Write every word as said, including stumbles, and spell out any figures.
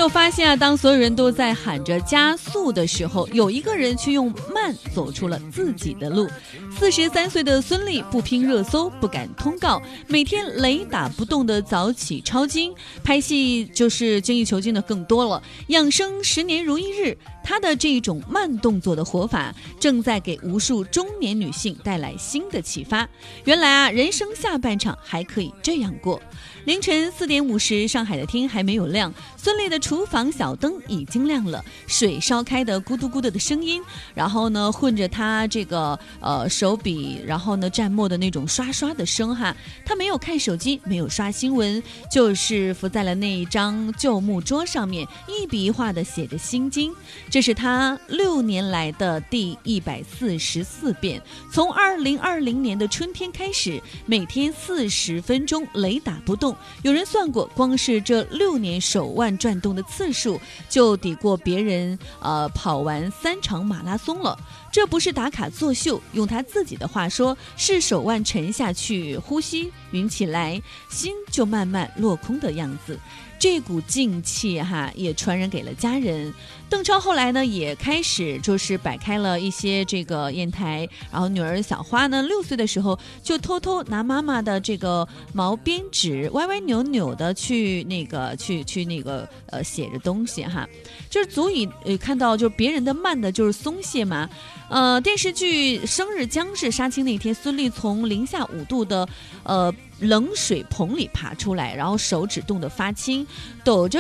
有发现啊，当所有人都在喊着加速的时候，有一个人却用慢走出了自己的路。四十三岁的孙俪不拼热搜，不敢通告，每天雷打不动的早起抄经，拍戏就是精益求精的更多了，养生十年如一日。她的这种慢动作的活法，正在给无数中年女性带来新的启发。原来啊，人生下半场还可以这样过。凌晨四点五十，上海的天还没有亮，孙俪的厨房小灯已经亮了，水烧开的咕嘟咕嘟的声音，然后呢混着她这个呃手笔，然后呢蘸墨的那种刷刷的声哈。她没有看手机，没有刷新闻，就是伏在了那一张旧木桌上面，一笔一画的写着心经。这是她六年来的第一百四十四遍。从二零二零年的春天开始，每天四十分钟雷打不动。有人算过，光是这六年手腕转动的次数，就抵过别人呃跑完三场马拉松了。这不是打卡作秀，用他自己的话说，是手腕沉下去，呼吸匀起来，心就慢慢落空的样子。这股劲气哈也传染给了家人。邓超后来呢也开始就是摆开了一些这个砚台，然后女儿小花呢六岁的时候就偷偷拿妈妈的这个毛边纸歪歪扭扭的去那个去去那个呃写着东西哈，就是足以呃看到就是别人的慢的就是松懈嘛。呃，电视剧《生日将至》杀青那天，孙俪从零下五度的呃冷水棚里爬出来，然后手指冻得发青，抖着